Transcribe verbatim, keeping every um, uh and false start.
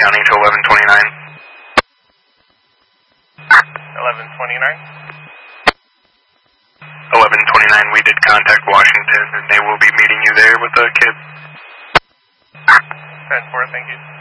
County to eleven twenty-nine. eleven twenty-nine? eleven twenty-nine, we did contact Washington, and they will be meeting you there with the kids. ten four, thank you.